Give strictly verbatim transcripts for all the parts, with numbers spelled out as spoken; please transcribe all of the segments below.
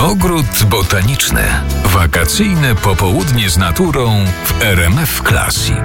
Ogród botaniczny. Wakacyjne popołudnie z naturą w R M F Classic.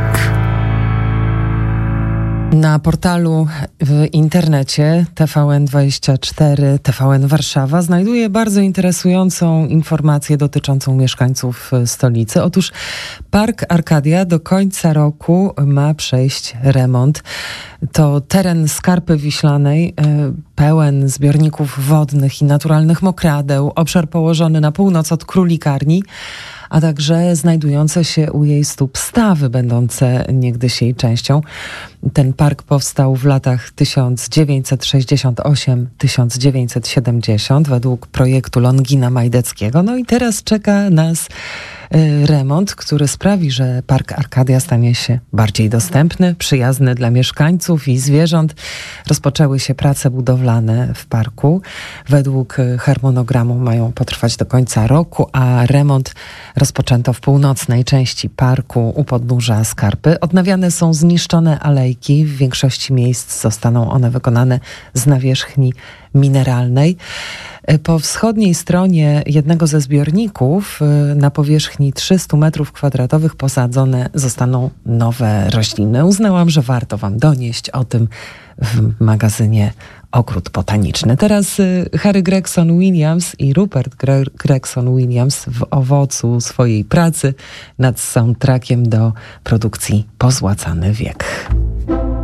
Na portalu w internecie T V N dwadzieścia cztery, T V N Warszawa znajduje bardzo interesującą informację dotyczącą mieszkańców stolicy. Otóż Park Arkadia do końca roku ma przejść remont. To teren Skarpy Wiślanej, pełen zbiorników wodnych i naturalnych mokradeł, obszar położony na północ od Królikarni, a także znajdujące się u jej stóp stawy, będące niegdyś jej częścią. Ten park powstał w latach tysiąc dziewięćset sześćdziesiąt osiem do tysiąc dziewięćset siedemdziesiąt według projektu Longina Majdeckiego. No i teraz czeka nas y, remont, który sprawi, że Park Arkadia stanie się bardziej dostępny, przyjazny dla mieszkańców i zwierząt. Rozpoczęły się prace budowlane w parku. Według harmonogramu mają potrwać do końca roku, a remont rozpoczęto w północnej części parku u podnóża Skarpy. Odnawiane są zniszczone alejki. W większości miejsc zostaną one wykonane z nawierzchni mineralnej. Po wschodniej stronie jednego ze zbiorników na powierzchni trzysta metrów kwadratowych posadzone zostaną nowe rośliny. Uznałam, że warto wam donieść o tym w magazynie Ogród Botaniczny. Teraz Harry Gregson Williams i Rupert Gre- Gregson Williams w owocu swojej pracy nad soundtrackiem do produkcji Pozłacany wiek.